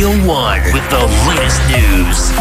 Radio 1 with the latest news.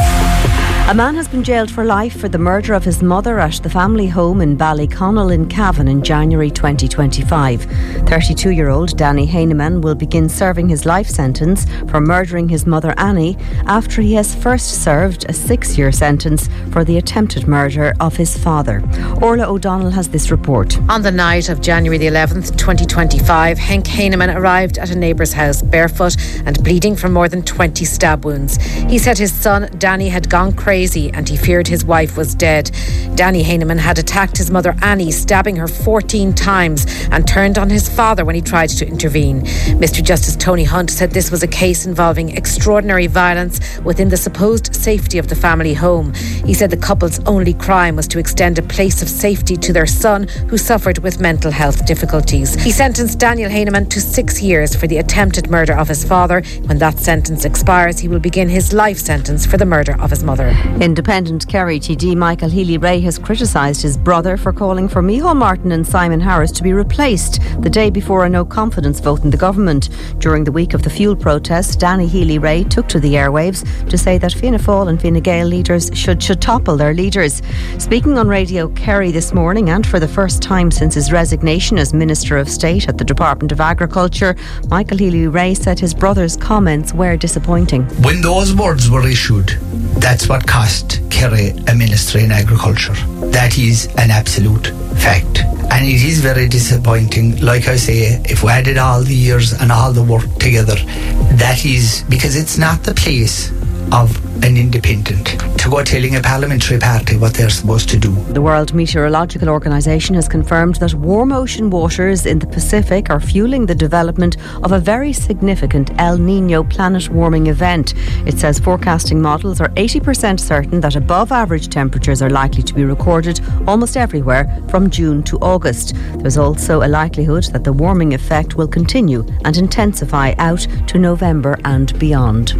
A man has been jailed for life for the murder of his mother at the family home in Ballyconnell in Cavan in January 2025. 32-year-old Danny Heineman will begin serving his life sentence for murdering his mother Annie after he has first served a 6-year sentence for the attempted murder of his father. Orla O'Donnell has this report. On the night of January the 11th, 2025, Henk Heineman arrived at a neighbour's house barefoot and bleeding from more than 20 stab wounds. He said his son Danny had gone crazy and he feared his wife was dead. Danny Heineman had attacked his mother Annie, stabbing her 14 times, and turned on his father when he tried to intervene. Mr. Justice Tony Hunt said this was a case involving extraordinary violence within the supposed safety of the family home. He said the couple's only crime was to extend a place of safety to their son, who suffered with mental health difficulties. He sentenced Daniel Heineman to 6 years for the attempted murder of his father. When that sentence expires, he will begin his life sentence for the murder of his mother. Independent Kerry TD Michael Healy-Rae has criticised his brother for calling for Micheál Martin and Simon Harris to be replaced the day before a no-confidence vote in the government. During the week of the fuel protest, Danny Healy-Rae took to the airwaves to say that Fianna Fáil and Fine Gael leaders should topple their leaders. Speaking on Radio Kerry this morning, and for the first time since his resignation as Minister of State at the Department of Agriculture, Michael Healy-Rae said his brother's comments were disappointing. When those words were issued, that's what cost Kerry a Ministry in Agriculture. That is an absolute fact. And it is very disappointing. Like I say, if we added all the years and all the work together, that is because it's not the place of an independent to go telling a parliamentary party what they're supposed to do. The World Meteorological Organization has confirmed that warm ocean waters in the Pacific are fueling the development of a very significant El Niño planet warming event. It says forecasting models are 80% certain that above average temperatures are likely to be recorded almost everywhere from June to August. There's also a likelihood that the warming effect will continue and intensify out to November and beyond.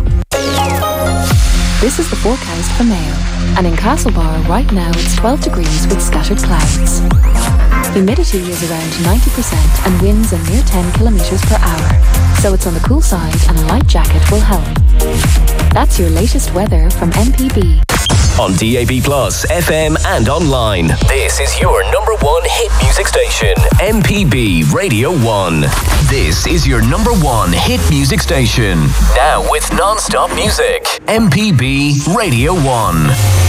This is the forecast for Mayo, and in Castlebar right now it's 12 degrees with scattered clouds. Humidity is around 90% and winds a near 10 kilometres per hour, so it's on the cool side and a light jacket will help. That's your latest weather from MPB. On DAB+, FM and online. This is your number one hit music station, MPB Radio 1. This is your number one hit music station. Now with non-stop music, MPB Radio 1.